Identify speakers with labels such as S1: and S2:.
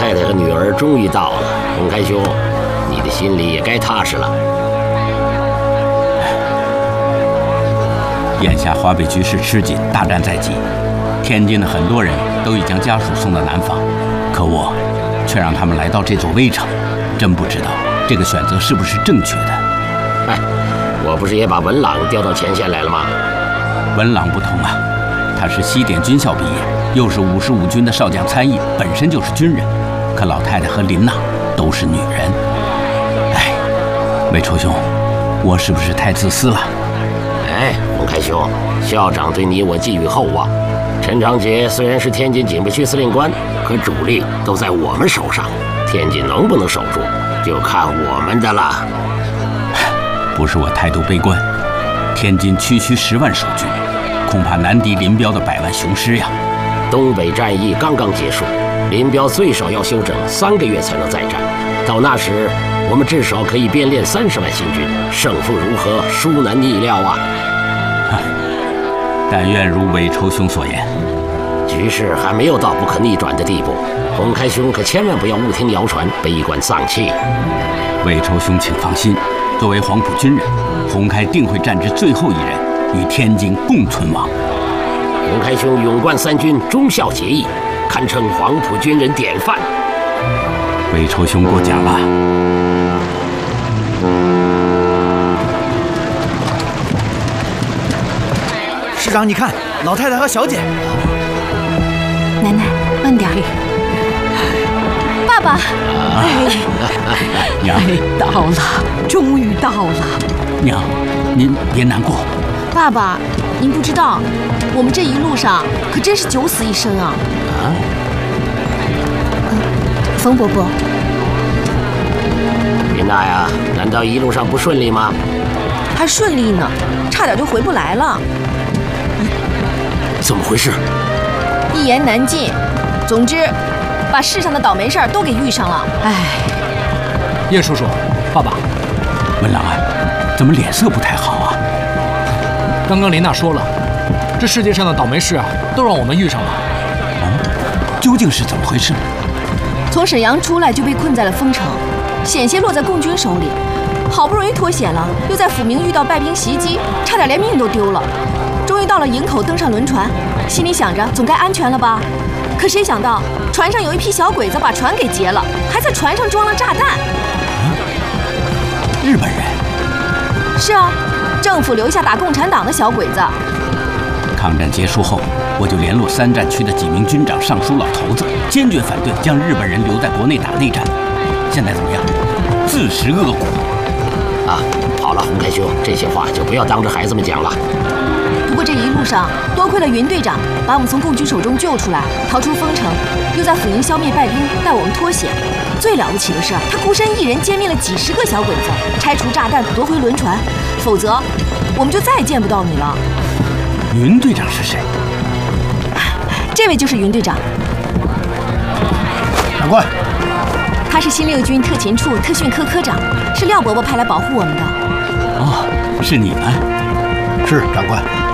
S1: 太太和女儿终于到了，洪开兄，你的心里也该踏实了。
S2: 眼下华北局势吃紧，大战在即，天津的很多人都已将家属送到南方，可我却让他们来到这座危城，真不知道这个选择是不是正确的。
S1: 哎，我不是也把文朗调到前线来了吗？
S2: 文朗不同啊，他是西点军校毕业，又是55军的少将参议，本身就是军人。可老太太和林娜都是女人。哎，魏愁兄，我是不是太自私了？
S1: 哎，洪开兄，校长对你我寄予厚望。陈长捷虽然是天津警备区司令官，可主力都在我们手上，天津能不能守住，就看我们的了。
S2: 不是我态度悲观，天津区10万守军，恐怕难敌林彪的100万雄师呀。
S1: 东北战役刚刚结束，林彪最少要休整3个月才能再战，到那时我们至少可以编练30万新军，胜负如何，殊难逆料啊！
S2: 但愿如韦愁兄所言，
S1: 局势还没有到不可逆转的地步，洪开兄可千万不要误听谣传，悲观丧气。
S2: 韦愁兄请放心，作为黄埔军人，洪开定会战至最后一人，与天津共存亡。
S1: 洪开兄勇冠3军，忠孝节义，堪称黄埔军人典范。
S2: 韦愁兄过奖了。
S3: 师长，你看，老太太和小姐。
S4: 奶奶，慢点。爸爸，
S2: 娘，
S5: 到了，终于到了。
S2: 娘，您别难过。
S4: 爸爸，您不知道，我们这一路上可真是9死1生啊！冯伯伯，
S1: 林娜呀，难道一路上不顺利吗？
S4: 还顺利呢，差点就回不来了。
S1: 怎么回事？
S4: 一言难尽。总之，把世上的倒霉事儿都给遇上了。唉，
S6: 叶叔叔，爸爸，
S2: 文郎啊，怎么脸色不太好啊？
S6: 刚刚林娜说了，这世界上的倒霉事啊，都让我们遇上了。
S2: 究竟是怎么回事？
S4: 从沈阳出来就被困在了丰城，险些落在共军手里。好不容易脱险了，又在抚明遇到败兵袭击，差点连命都丢了。终于到了营口，登上轮船，心里想着总该安全了吧。可谁想到船上有一批小鬼子把船给劫了，还在船上装了炸弹。
S2: 日本人？
S4: 是啊，政府留下打共产党的小鬼子。
S2: 抗战结束后，我就联络3战区的几名军长、尚书老头子，坚决反对将日本人留在国内打内战。现在怎么样？自食恶果。
S1: 好了，洪开兄，这些话就不要当着孩子们讲了。
S4: 不过这一路上多亏了云队长把我们从共军手中救出来，逃出丰城，又在抚营消灭败兵，带我们脱险。最了不起的是，他孤身一人歼灭了几10个小鬼子，拆除炸弹，夺回轮船，否则我们就再也见不到你了。
S2: 云队长是谁？
S4: 这位就是云队长。
S3: 长官，
S4: 他是新6军特勤处特训科科长，是廖伯伯派来保护我们的。
S2: 哦，是你们？
S3: 是长官。